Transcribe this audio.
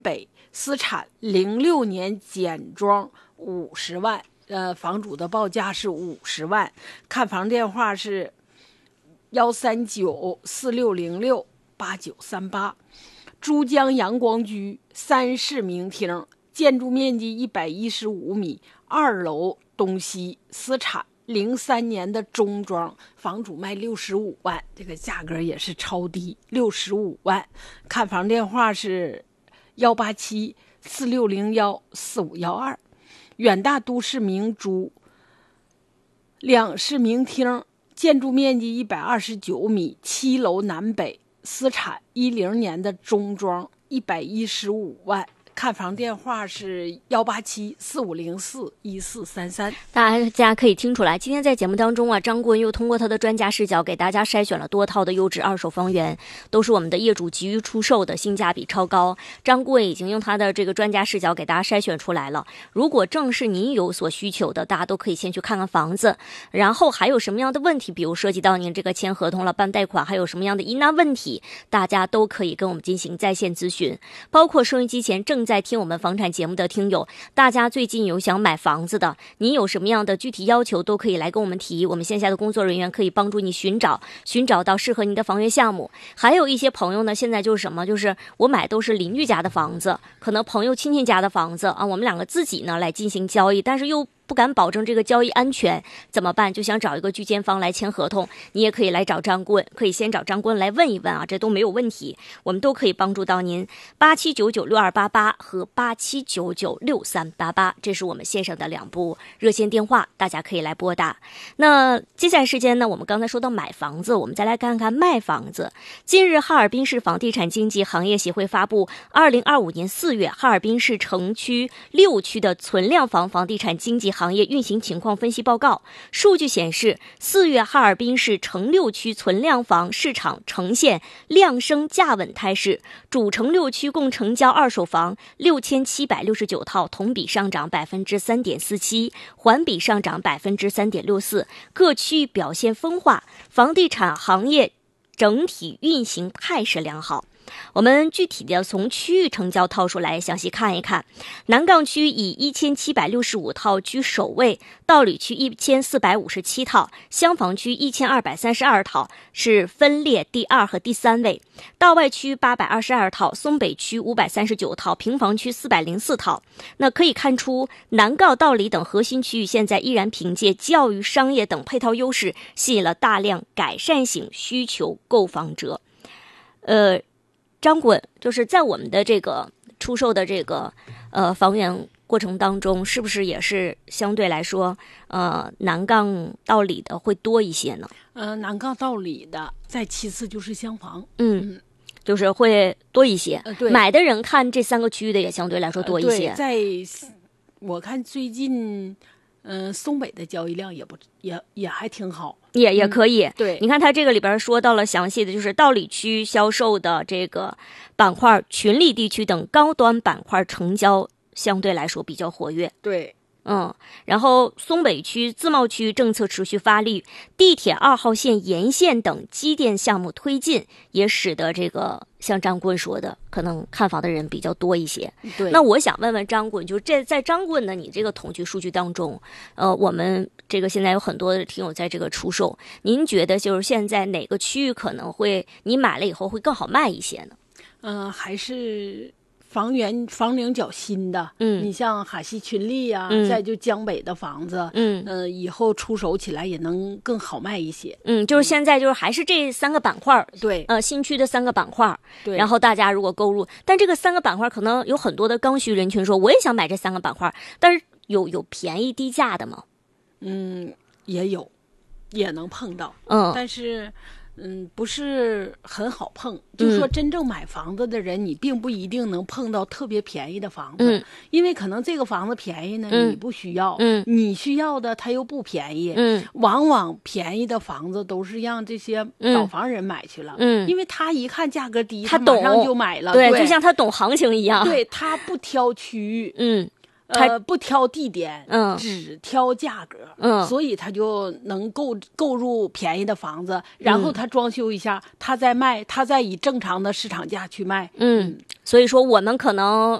北私产06年简装50万，房主的报价是50万，看房电话是13946068938，珠江阳光居3室明厅，建筑面积115米，2楼东西，私产03年的中装，房主卖65万，这个价格也是超低，65万。看房电话是18746014512，远大都市明珠2室明厅，建筑面积129米，7楼南北，私产10年的中装，115万。看房电话是18745041433。 大家可以听出来，今天在节目当中啊，张顾问又通过他的专家视角给大家筛选了多套的优质二手房源，都是我们的业主急于出售的，性价比超高。张顾问已经用他的这个专家视角给大家筛选出来了。如果正是您有所需求的，大家都可以先去看看房子，然后还有什么样的问题，比如涉及到您这个签合同了、办贷款，还有什么样的疑难问题，大家都可以跟我们进行在线咨询。包括收音机前正在听我们房产节目的听友，大家最近有想买房子的，您有什么样的具体要求都可以来跟我们提，我们线下的工作人员可以帮助你寻找到适合您的房源项目。还有一些朋友呢，现在就是什么，就是我买都是邻居家的房子，可能朋友亲戚家的房子啊，我们两个自己呢来进行交易，但是又不敢保证这个交易安全，怎么办？就想找一个居间方来签合同，你也可以来找张顾问，可以先找张顾问来问一问啊，这都没有问题，我们都可以帮助到您。87996288和87996388，这是我们线上的2部热线电话，大家可以来拨打。那接下来时间呢，我们刚才说到买房子，我们再来看看卖房子。近日，哈尔滨市房地产经纪行业协会发布2025年4月哈尔滨市城区6区的存量房地产经纪行业运行情况分析报告。数据显示，4月哈尔滨市城6区存量房市场呈现量升价稳态势，主城6区共成交二手房6769套，同比上涨3.47%，环比上涨3.64%，各区域表现分化，房地产行业整体运行态势良好。我们具体的从区域成交套数来详细看一看。南岗区以1765套居首位，道里区1457套，襄房区1232套是分列第2和第3位，道外区822套，松北区539套，平房区404套。那可以看出，南岗、道里等核心区域现在依然凭借教育、商业等配套优势，吸引了大量改善型需求购房者。张顾问，就是在我们的这个出售的这个房源过程当中，是不是也是相对来说南岗道里的会多一些呢？ 南岗道里的，再其次就是厢房， 就是会多一些。 对， 买的人看这3个区域的也相对来说多一些。 对，我看最近松北的交易量也还挺好， 也可以。 对， 你看它这个里边说到了详细的，就是道里区销售的这个板块，群力地区等高端板块成交相对来说比较活跃。 对。 然后松北区自贸区政策持续发力，地铁2号线沿线等基建项目推进，也使得这个像张顾问说的，可能看房的人比较多一些。 对， 那我想问问张顾问，就是在张顾问的你这个统计数据当中，我们这个现在有很多的听友在这个出售，您觉得就是现在哪个区域可能会你买了以后会更好卖一些呢？ 还是房龄较新的，你像海西群力啊，再就江北的房子，以后出手起来也能更好卖一些。 就是现在就是还是这3个板块， 对， 新区的3个板块， 对。 然后大家如果购入，但这个3个板块可能有很多的刚需人群说，我也想买这3个板块，但是有便宜低价的吗？ 也有，也能碰到，但是。不是很好碰，就是说真正买房子的人，你并不一定能碰到特别便宜的房子，因为可能这个房子便宜呢，你不需要，你需要的它又不便宜，往往便宜的房子都是让这些老房人买去了，因为他一看价格低，他马上就买了， 对，就像他懂行情一样， 对，他不挑区域， 不挑地点，只挑价格，所以他就能购入便宜的房子，然后他装修一下，他再卖，他再以正常的市场价去卖， 所以说我们可能